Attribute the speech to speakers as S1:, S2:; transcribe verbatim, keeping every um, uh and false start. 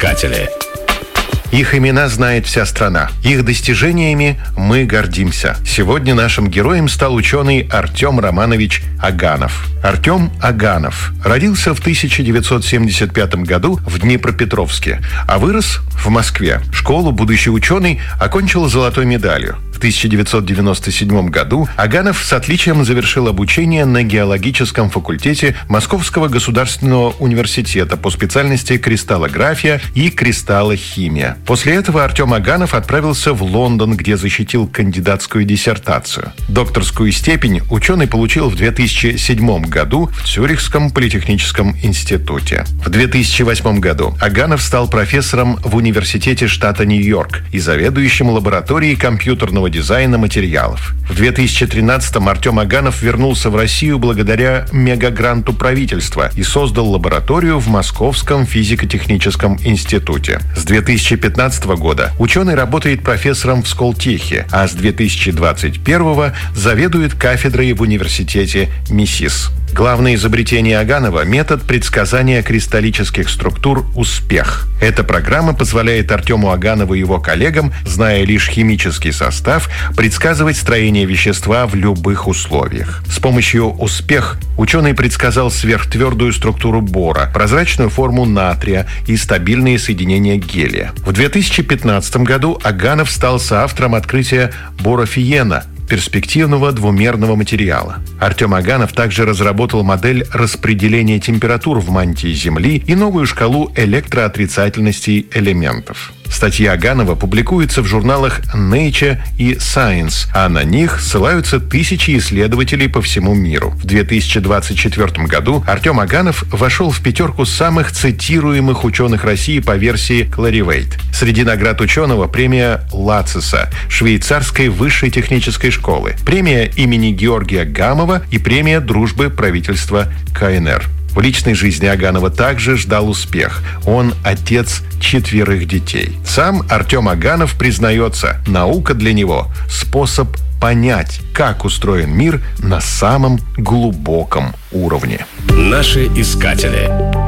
S1: искатели.
S2: Их имена знает вся страна. Их достижениями мы гордимся. Сегодня нашим героем стал ученый Артем Романович Аганов. Артем Аганов родился в тысяча девятьсот семьдесят пятом году в Днепропетровске, а вырос в Москве. Школу будущий ученый окончил золотой медалью. В тысяча девятьсот девяносто седьмом году Аганов с отличием завершил обучение на геологическом факультете Московского государственного университета по специальности кристаллография и кристаллохимия. После этого Артем Аганов отправился в Лондон, где защитил кандидатскую диссертацию. Докторскую степень ученый получил в две тысячи седьмом году в Цюрихском политехническом институте. В две тысячи восьмом году Аганов стал профессором в университете штата Нью-Йорк и заведующим лабораторией компьютерного дизайна материалов. В две тысячи тринадцатом Артем Аганов вернулся в Россию благодаря мегагранту правительства и создал лабораторию в Московском физико-техническом институте. С две тысячи пятнадцатого года ученый работает профессором в Сколтехе, а с две тысячи двадцать первого заведует кафедрой в университете МИСИС. Главное изобретение Аганова – метод предсказания кристаллических структур «Успех». Эта программа позволяет Артему Аганову и его коллегам, зная лишь химический состав, предсказывать строение вещества в любых условиях. С помощью «Успех» ученый предсказал сверхтвердую структуру бора, прозрачную форму натрия и стабильные соединения гелия. В две тысячи пятнадцатом году Аганов стал соавтором открытия борофиена – перспективного двумерного материала. Артем Аганов также разработал модель распределения температур в мантии Земли и новую шкалу электроотрицательности элементов. Статьи Аганова публикуются в журналах Nature и Science, а на них ссылаются тысячи исследователей по всему миру. В две тысячи двадцать четвёртом году Артем Аганов вошел в пятерку самых цитируемых ученых России по версии Clarivate. Среди наград ученого премия Лациса, швейцарской высшей технической школы, премия имени Георгия Гамова и премия дружбы правительства КНР. В личной жизни Аганова также ждал успех. Он отец четверых детей. Сам Артем Аганов признается, наука для него – способ понять, как устроен мир на самом глубоком уровне.
S1: Наши искатели.